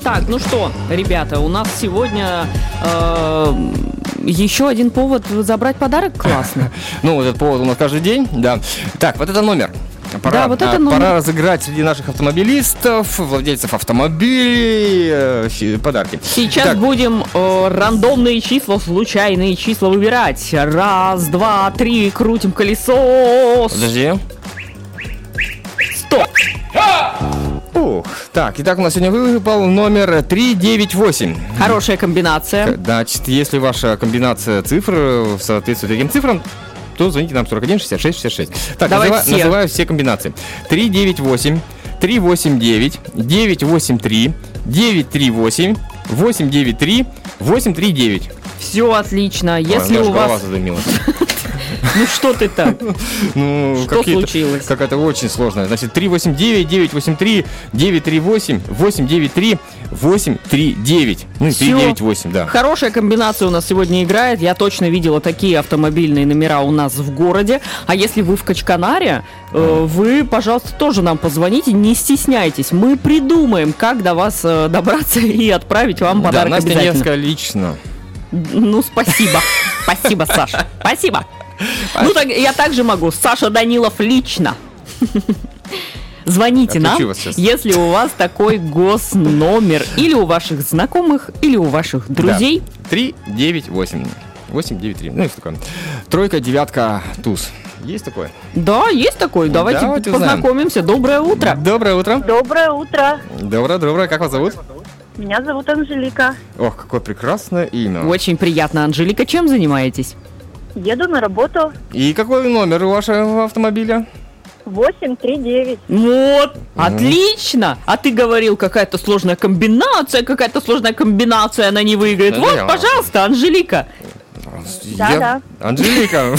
Так, ну что, ребята, у нас сегодня еще один повод забрать подарок классный. Ну, вот этот повод у нас каждый день, да. Так, вот это номер. Пора, вот это номер. Пора разыграть среди наших автомобилистов, владельцев автомобилей подарки. Сейчас будем рандомные числа, случайные числа выбирать. 1, 2, 3, крутим колесо. Подожди. Стоп. Ух, так, итак, у нас сегодня выпал номер 398. Хорошая комбинация. Значит, если ваша комбинация цифр соответствует этим цифрам, то звоните нам 41 66 66. Так, называю все комбинации. 398, 389, 983, 938, 893, 839. Все отлично. Если у вас... Ну что ты так? Ну, что случилось? Какая-то очень сложная. Значит, 389, 983, 938, 893, 839. Ну и 398, да. Хорошая комбинация у нас сегодня играет. Я точно видела такие автомобильные номера у нас в городе. А если вы в Качканаре, вы, пожалуйста, тоже нам позвоните. Не стесняйтесь. Мы придумаем, как до вас добраться и отправить вам подарок Настя обязательно. Невская лично. Ну, спасибо. Спасибо, Саша. Спасибо. Ну, так, я также могу. Саша Данилов лично. Звоните нам, если у вас такой госномер. Или у ваших знакомых, или у ваших друзей. Да. 398 893. Ну, и что такое? Тройка, девятка, туз. Есть такое? Да, есть такой. Давайте познакомимся. Доброе утро. Доброе утро. Доброе утро. Доброе. Как вас зовут? Меня зовут Анжелика. Ох, какое прекрасное имя. Очень приятно, Анжелика. Чем занимаетесь? Еду на работу. И какой номер у вашего автомобиля? 839. Вот, отлично. А ты говорил, какая-то сложная комбинация, она не выиграет. Да, вот, да. Пожалуйста, Анжелика. Да. Анжелика.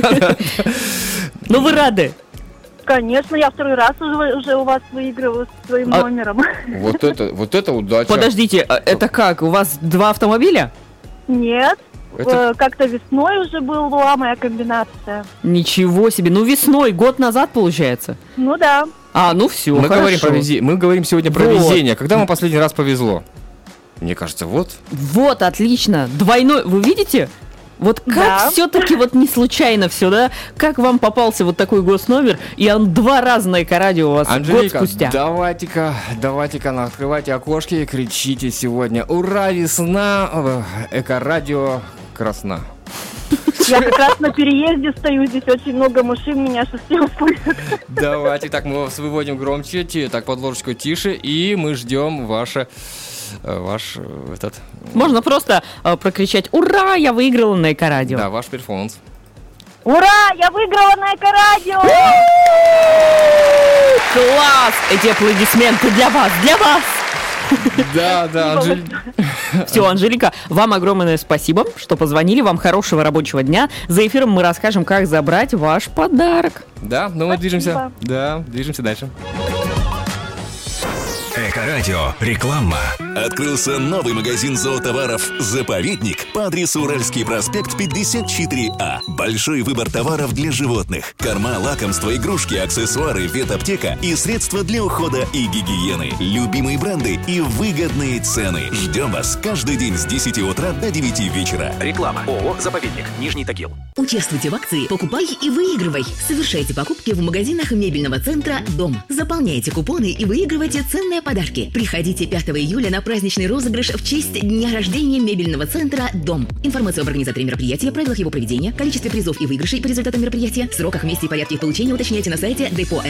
Ну, вы рады? Конечно, я второй раз уже у вас выигрываю с своим номером. Вот это удача. Подождите, это как? У вас 2 автомобиля? Нет. Как-то весной уже была моя комбинация. Ничего себе. Ну, весной, год назад, получается. Ну да. Ну все, мы хорошо. Мы говорим сегодня про везение. Когда вам последний раз повезло? Мне кажется, вот. Вот, отлично. Двойной, вы видите? Вот как все-таки вот не случайно все, да? Как вам попался вот такой госномер, и он 2 раза на Эко-радио у вас Анжелика, год спустя? давайте-ка, открывайте окошки и кричите сегодня: ура, весна, Эко-радио красна. Я как раз на переезде стою, здесь очень много машин, меня сейчас все услышат. Давайте, так, мы вас выводим громче, так, под ложечку тише, и мы ждем ваш этот... Можно просто прокричать: ура, я выиграла на Эко-радио. Да, ваш перформанс. Ура, я выиграла на Эко-радио! Класс! Эти аплодисменты для вас! Да, Анжелика. Все, Анжелика, вам огромное спасибо, что позвонили. Вам хорошего рабочего дня. За эфиром мы расскажем, как забрать ваш подарок. Да, ну мы движемся. Да, движемся дальше. Эко-радио. Реклама. Открылся новый магазин зоотоваров «Заповедник» по адресу Уральский проспект 54А. Большой выбор товаров для животных. Корма, лакомства, игрушки, аксессуары, ветаптека и средства для ухода и гигиены. Любимые бренды и выгодные цены. Ждем вас каждый день с 10 утра до 9 вечера. Реклама. ООО «Заповедник». Нижний Тагил. Участвуйте в акции «Покупай и выигрывай». Совершайте покупки в магазинах мебельного центра «Дом». Заполняйте купоны и выигрывайте ценные подарки. Приходите 5 июля на праздничный розыгрыш в честь дня рождения мебельного центра «Дом». Информацию об организаторе мероприятия, правилах его проведения, количестве призов и выигрышей по результатам мероприятия, сроках, месте и порядке их получения уточняйте на сайте депо